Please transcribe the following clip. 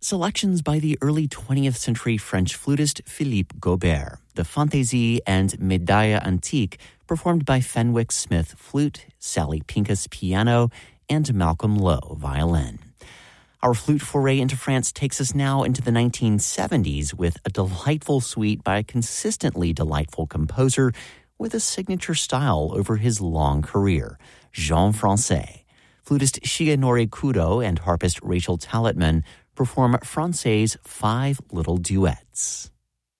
Selections by the early 20th century French flutist Philippe Gobert, the Fantaisie and Médaille Antique, performed by Fenwick Smith flute, Sally Pincus piano, and Malcolm Lowe violin. Our flute foray into France takes us now into the 1970s with a delightful suite by a consistently delightful composer with a signature style over his long career, Jean Francais. Flutist Shigenori Kudo and harpist Rachel Talitman perform Francais' 5 little duets.